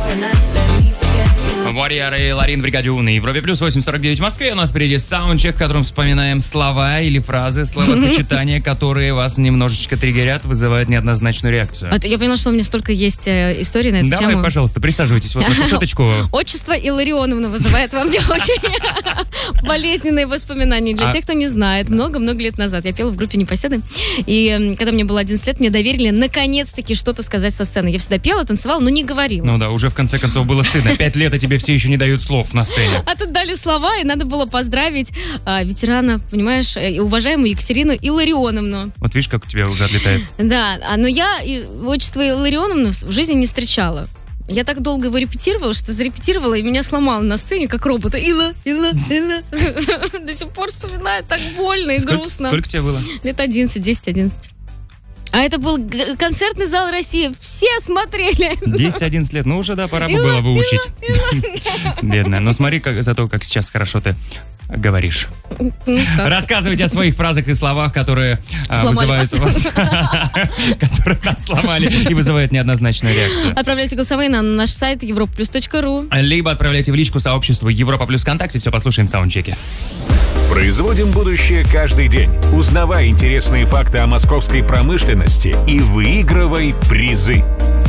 Warrior и Ларин, Бригаде У на Европе Плюс, 8:49 в Москве. У нас впереди саундчек, в котором вспоминаем слова или фразы, словосочетания, которые вас немножечко триггерят, вызывают неоднозначную реакцию. Я поняла, что у меня столько есть историй на эту тему. Давай, пожалуйста, присаживайтесь вот на кушеточку. Отчество Илларионовна вызывает во мне очень болезненные воспоминания. Для тех, кто не знает, много-много лет назад я пела в группе «Непоседы». И когда мне было 11 лет, мне доверили наконец-таки что-то сказать со сцены. Я всегда пела, танцевала, но не говорила. Ну да, уже в конце концов было стыдно. 5 лет, а тебе все еще не дают слов на сцене. А тут дали слова, и надо было поздравить ветерана, понимаешь, уважаемую Екатерину Илларионовну. Вот видишь, как у тебя уже отлетает. Да, но я отчество Илларионовны в жизни не встречала. Я так долго его репетировала, что зарепетировала, и меня сломало на сцене, как робота. Илла. До сих пор вспоминаю, так больно и грустно. Сколько тебе было? Лет 11, 10-11. А это был концертный зал России. Все смотрели. 10-11 лет. Ну уже, да, пора бы было выучить. Бедная. Но смотри, зато как сейчас хорошо ты говоришь. Рассказывайте о своих фразах и словах, которые вызывают вас, которые нас сломали и вызывают неоднозначную реакцию. Отправляйте голосовые на наш сайт europaplus.ru, либо отправляйте в личку сообществу Европа Плюс ВКонтакте. Все послушаем в саундчеке. Производим будущее каждый день. Узнавай интересные факты о московской промышленности и выигрывай призы.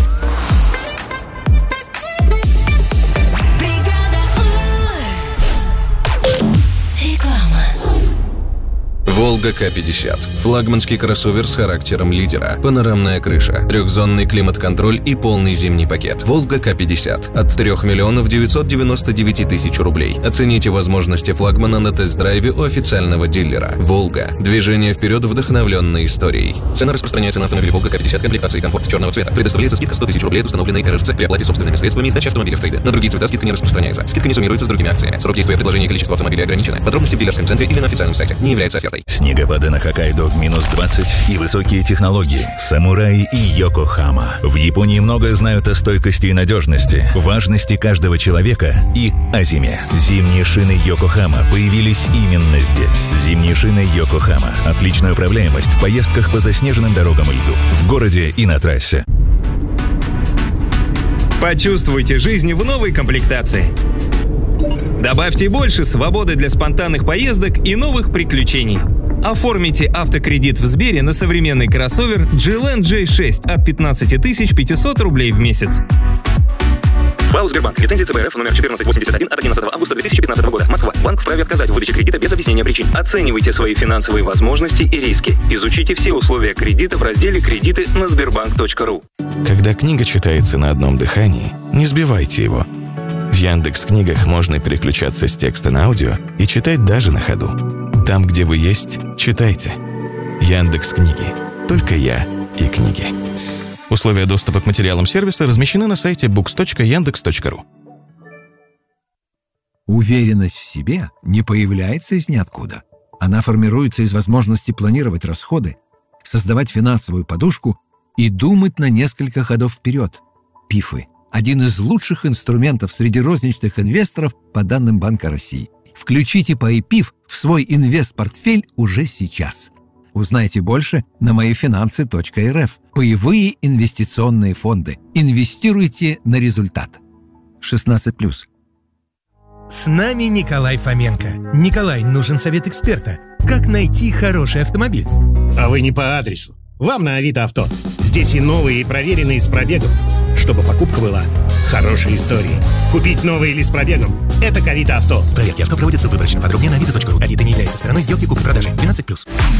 Волга К50. Флагманский кроссовер с характером лидера. Панорамная крыша, трехзонный климат-контроль и полный зимний пакет. Волга К50. От 3 999 000 рублей. Оцените возможности флагмана на тест-драйве у официального дилера. Волга. Движение вперед, вдохновленной историей. Цена распространяется на автомобиль Волга К50 комплектации комфорт черного цвета. Предоставляется скидка 100 000 рублей от установленной РРЦ при оплате собственными средствами и сдаче автомобиля в трейде. На другие цвета скидка не распространяется. Скидка не суммируется с другими акциями. Срок действия предложения и количество автомобилей ограничены. Подробности в дилерском центре или на официальном сайте. Не является офертой. Снегопады на Хоккайдо в минус 20 и высокие технологии. Самураи и Йокохама. В Японии много знают о стойкости и надежности, важности каждого человека и о зиме. Зимние шины Йокохама появились именно здесь. Зимние шины Йокохама. Отличная управляемость в поездках по заснеженным дорогам и льду. В городе и на трассе. Почувствуйте жизнь в новой комплектации. Добавьте больше свободы для спонтанных поездок и новых приключений. Оформите автокредит в Сбере на современный кроссовер GLN J6 от 15 500 рублей в месяц. ПАО «Сбербанк». Лицензия ЦБ РФ номер 1481 от 11 августа 2015 года. Москва. Банк вправе отказать в выдаче кредита без объяснения причин. Оценивайте свои финансовые возможности и риски. Изучите все условия кредита в разделе «Кредиты» на sberbank.ru. Когда книга читается на одном дыхании, не сбивайте его. В Яндекс.Книгах можно переключаться с текста на аудио и читать даже на ходу. Там, где вы есть, читайте. Яндекс.Книги. Только я и книги. Условия доступа к материалам сервиса размещены на сайте books.yandex.ru. Уверенность в себе не появляется из ниоткуда. Она формируется из возможности планировать расходы, создавать финансовую подушку и думать на несколько ходов вперед. ПИФы – один из лучших инструментов среди розничных инвесторов по данным Банка России. Включите ПАИ-ПИФ в свой инвест-портфель уже сейчас. Узнайте больше на moifinanсы.rf. Паевые инвестиционные фонды. Инвестируйте на результат. 16+. С нами Николай Фоменко. Николай, нужен совет эксперта. Как найти хороший автомобиль? А вы не по адресу. Вам на Авито Авто. Здесь и новые, и проверенные с пробегом. Чтобы покупка была хорошей историей. Купить новый или с пробегом – это к Авито Авто. Проверки авто проводятся выборочно. Подробнее на avito.ru. Авито не является стороной сделки